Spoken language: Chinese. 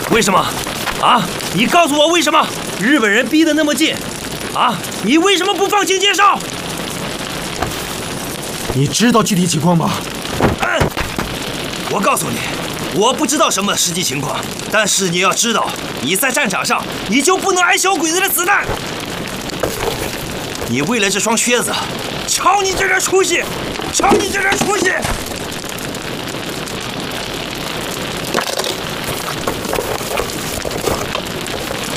为什么？啊！你告诉我为什么？日本人逼得那么近，啊！你为什么不放心接受？ 你知道具体情况吗？ 我告诉你，我不知道什么实际情况，但是你要知道，你在战场上，你就不能挨小鬼子的子弹。你为了这双靴子，瞧你这点出息，瞧你这点出息！